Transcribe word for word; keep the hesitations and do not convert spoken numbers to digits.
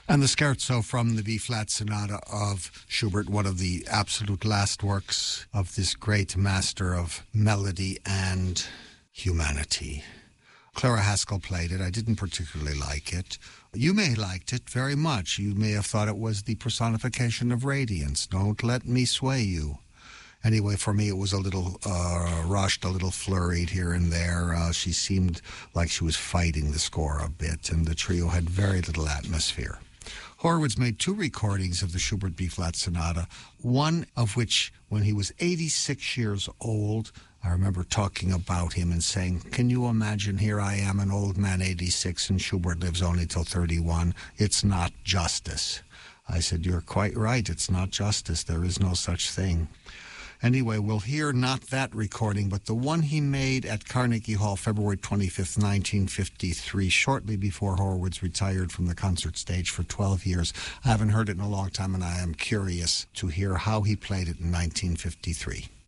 And the scherzo from the B-flat sonata of Schubert, one of the absolute last works of this great master of melody and humanity. Clara Haskell played it. I didn't particularly like it. You may have liked it very much. You may have thought it was the personification of radiance. Don't let me sway you. Anyway, for me, it was a little uh, rushed, a little flurried here and there. Uh, she seemed like she was fighting the score a bit, and the trio had very little atmosphere. Horowitz made two recordings of the Schubert B-flat sonata, one of which, when he was eighty-six years old, I remember talking about him and saying, can you imagine, here I am, an old man, eighty-six, and Schubert lives only till thirty-one. It's not justice. I said, you're quite right. It's not justice. There is no such thing. Anyway, we'll hear not that recording, but the one he made at Carnegie Hall, February twenty-fifth, nineteen fifty-three, shortly before Horowitz retired from the concert stage for twelve years. I haven't heard it in a long time, and I am curious to hear how he played it in nineteen fifty-three.